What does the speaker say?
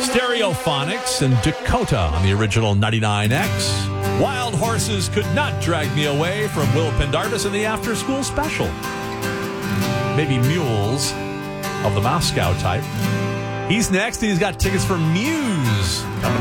Stereophonics and Dakota on the original 99X. Wild Horses Could Not Drag Me Away from Will Pendarvis in the After School Special. Maybe Mules of the Moscow type. He's next. He's got tickets for Muse coming